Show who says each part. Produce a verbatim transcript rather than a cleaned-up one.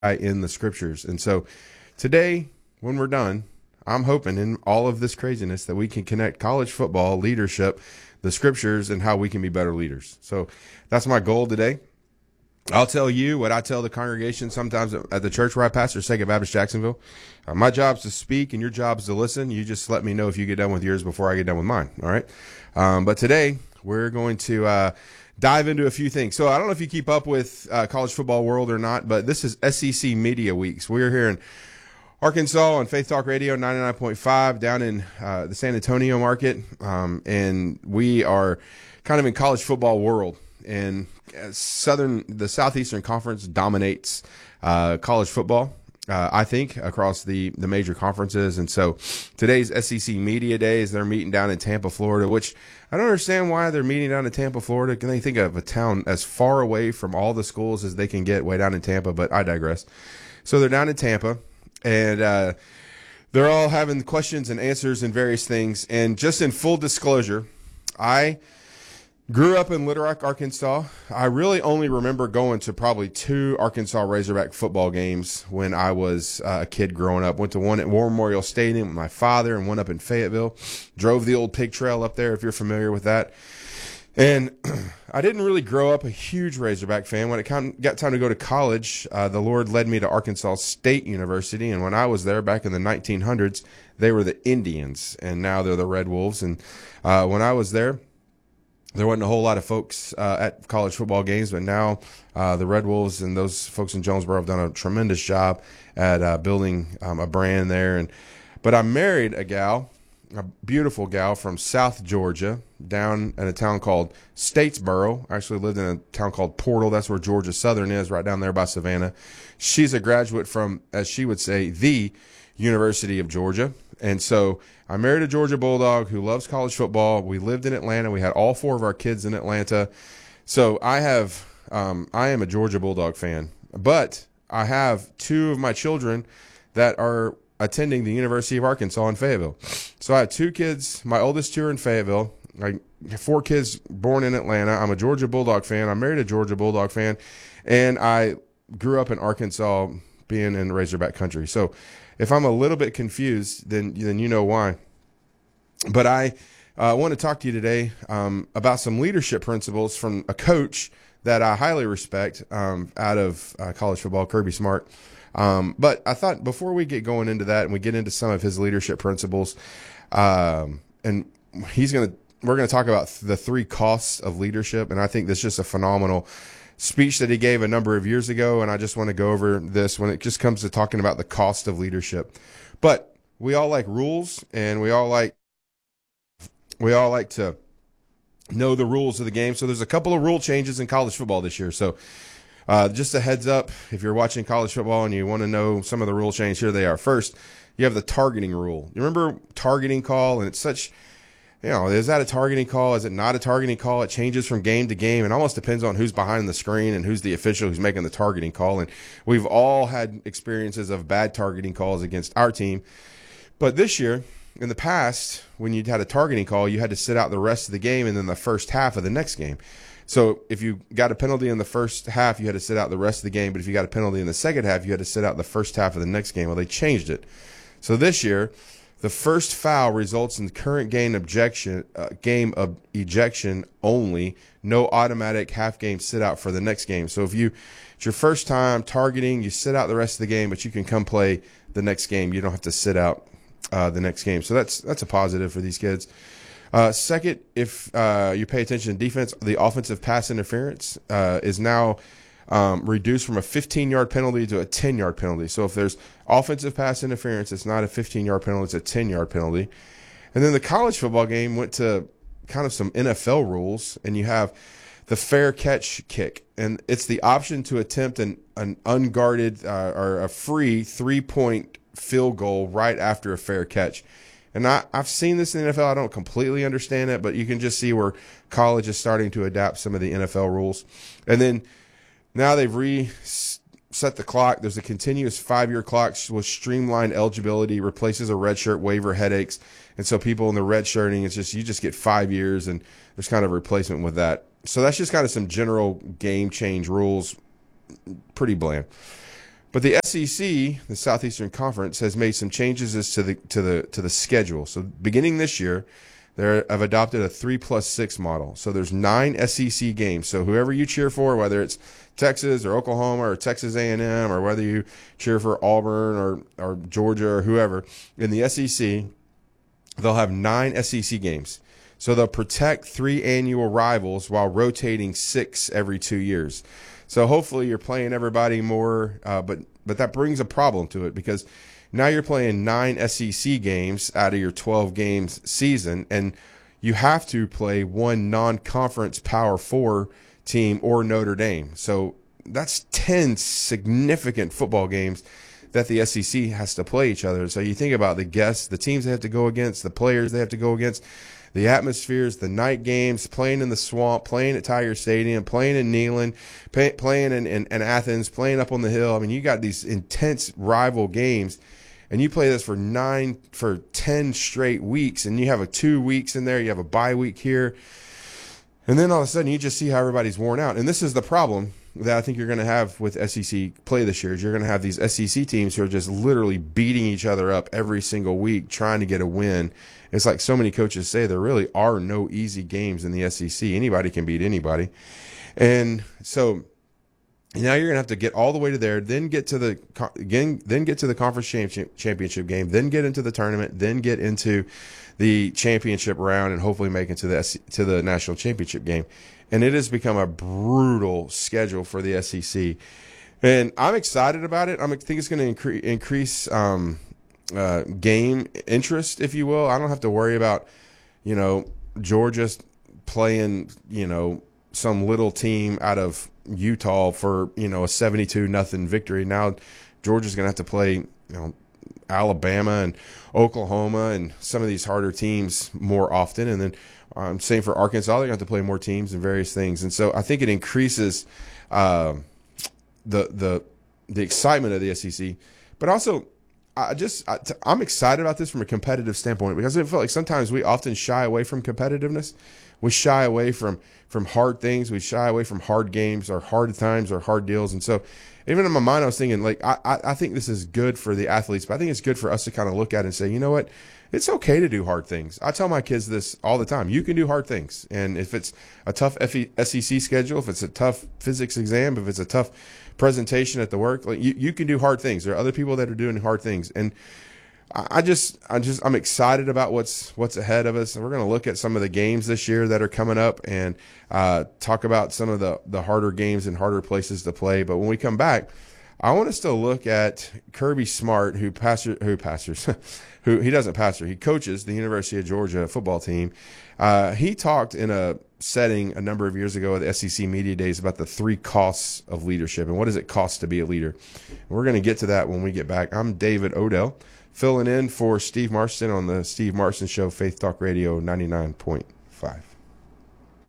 Speaker 1: in the scriptures. And so today, when we're done, I'm hoping in all of this craziness that we can connect college football, leadership, the scriptures, and how we can be better leaders. So that's my goal today. I'll tell you what I tell the congregation sometimes at the church where I pastor, Sacred Baptist Jacksonville. Uh, my job is to speak and your job is to listen. You just let me know if you get done with yours before I get done with mine. All right. Um, but today we're going to uh, dive into a few things. So I don't know if you keep up with uh, college football world or not, but this is S E C Media Weeks. We're here in Arkansas on Faith Talk Radio ninety-nine point five down in uh, the San Antonio market. Um, and we are kind of in college football world. And Southern, the Southeastern Conference dominates uh, college football, uh, I think, across the, the major conferences. And so today's S E C Media Days, they're meeting down in Tampa, Florida, which I don't understand why they're meeting down in Tampa, Florida. Can they think of a town as far away from all the schools as they can get way down in Tampa? But I digress. So they're down in Tampa, and uh, they're all having questions and answers and various things. And just in full disclosure, I grew up in Little Rock, Arkansas. I really only remember going to probably two Arkansas Razorback football games when I was uh, a kid growing up. Went to one at War Memorial Stadium with my father and one up in Fayetteville. Drove the old pig trail up there, if you're familiar with that. And I didn't really grow up a huge Razorback fan. When it come, got time to go to college, uh, the Lord led me to Arkansas State University. And when I was there back in the nineteen hundreds, they were the Indians, and now they're the Red Wolves. And uh, when I was there, there wasn't a whole lot of folks uh, at college football games, but now uh, the Red Wolves and those folks in Jonesboro have done a tremendous job at uh, building um, a brand there. And but I married a gal, a beautiful gal from South Georgia, down in a town called Statesboro. I actually lived in a town called Portal. That's where Georgia Southern is, right down there by Savannah. She's a graduate from, as she would say, the University of Georgia. And so I married a Georgia Bulldog who loves college football. We lived in Atlanta. We had all four of our kids in Atlanta. So I have, um, I am a Georgia Bulldog fan, but I have two of my children that are attending the University of Arkansas in Fayetteville. So I have two kids. My oldest two are in Fayetteville. I have four kids born in Atlanta. I'm a Georgia Bulldog fan. I married a Georgia Bulldog fan, and I grew up in Arkansas, being in Razorback country. So if I'm a little bit confused, then then you know why. But I uh, want to talk to you today um, about some leadership principles from a coach that I highly respect um, out of uh, college football, Kirby Smart. Um, but I thought before we get going into that and we get into some of his leadership principles, um, and he's gonna we're gonna talk about the three costs of leadership, and I think this is just a phenomenal speech that he gave a number of years ago, and I just want to go over this when it just comes to talking about the cost of leadership. But we all like rules, and we all like we all like to know the rules of the game. So there's a couple of rule changes in college football this year. So uh, just a heads up, if you're watching college football and you want to know some of the rule changes, here they are. First, you have the targeting rule. You remember targeting call, and it's such – you know, is that a targeting call? Is it not a targeting call? It changes from game to game. It almost depends on who's behind the screen and who's the official who's making the targeting call. And we've all had experiences of bad targeting calls against our team. But this year, in the past, when you had a targeting call, you had to sit out the rest of the game and then the first half of the next game. So if you got a penalty in the first half, you had to sit out the rest of the game. But if you got a penalty in the second half, you had to sit out the first half of the next game. Well, they changed it. So this year, the first foul results in current game objection, uh, game of ejection only. No automatic half game sit out for the next game. So if you, it's your first time targeting, you sit out the rest of the game, but you can come play the next game. You don't have to sit out uh, the next game. So that's that's a positive for these kids. Uh, second, if uh, you pay attention to defense, the offensive pass interference uh, is now Um, reduced from a fifteen-yard penalty to a ten-yard penalty. So if there's offensive pass interference, it's not a fifteen-yard penalty, it's a ten-yard penalty. And then the college football game went to kind of some N F L rules, and you have the fair catch kick. And it's the option to attempt an, an unguarded uh, or a free three-point field goal right after a fair catch. And I, I've seen this in the N F L. I don't completely understand it, but you can just see where college is starting to adapt some of the N F L rules. And then now they've reset the clock. There's a continuous five-year clock with streamlined eligibility, replaces a red shirt waiver headaches. And so people in the red shirting, it's just you just get five years, and there's kind of a replacement with that. So that's just kind of some general game change rules, pretty bland. But the S E C, the Southeastern Conference, has made some changes as to the to the to the schedule. So beginning this year, they have adopted a three plus six model. So there's nine S E C games. So whoever you cheer for, whether it's Texas or Oklahoma or Texas A and M, or whether you cheer for Auburn or or Georgia or whoever in the S E C, they'll have nine S E C games. So they'll protect three annual rivals while rotating six every two years. So hopefully you're playing everybody more, uh, but but that brings a problem to it, because now you're playing nine S E C games out of your twelve games season, and you have to play one non-conference Power Four team or Notre Dame. So that's ten significant football games that the S E C has to play each other. So you think about the guests, the teams they have to go against, the players they have to go against, the atmospheres, the night games, playing in the swamp, playing at Tiger Stadium, playing in Neyland, pay, playing in, in, in Athens, playing up on the hill. I mean, you got these intense rival games, and you play this for nine, for ten straight weeks, and you have a two weeks in there, you have a bye week here, and then all of a sudden you just see how everybody's worn out. And this is the problem that I think you're going to have with S E C play this year, is you're going to have these S E C teams who are just literally beating each other up every single week, trying to get a win. It's like so many coaches say, there really are no easy games in the S E C. Anybody can beat anybody. And so now you're going to have to get all the way to there, then get to the again, then get to the conference championship championship game, then get into the tournament, then get into the championship round, and hopefully make it to the to the national championship game. And it has become a brutal schedule for the S E C. And I'm excited about it. I think it's going to incre- increase um, uh, game interest, if you will. I don't have to worry about, you know, Georgia playing, you know, some little team out of Utah for, you know, a seventy-two nothing victory. Now Georgia's going to have to play, you know, Alabama and Oklahoma and some of these harder teams more often. And then I'm um, saying for Arkansas, they're going to have to play more teams and various things. And so I think it increases uh, the the the excitement of the S E C. But also, I just I, I'm excited about this from a competitive standpoint, because I feel like sometimes we often shy away from competitiveness. We shy away from from hard things. We shy away from hard games or hard times or hard deals. And so even in my mind, I was thinking, like, I, I think this is good for the athletes, but I think it's good for us to kind of look at it and say, you know what? It's okay to do hard things. I tell my kids this all the time. You can do hard things. And if it's a tough S E C schedule, if it's a tough physics exam, if it's a tough presentation at the work, like you, you can do hard things. There are other people that are doing hard things. And I just, I just, I'm excited about what's what's ahead of us. And we're going to look at some of the games this year that are coming up, and uh, talk about some of the, the harder games and harder places to play. But when we come back, I want us to look at Kirby Smart, who pastor, who pastors, who he doesn't pastor, he coaches the University of Georgia football team. Uh, he talked in a setting a number of years ago at the S E C Media Days about the three costs of leadership and what does it cost to be a leader. And we're going to get to that when we get back. I'm David Odell, filling in for Steve Marston on the Steve Marston Show, Faith Talk Radio ninety-nine point five.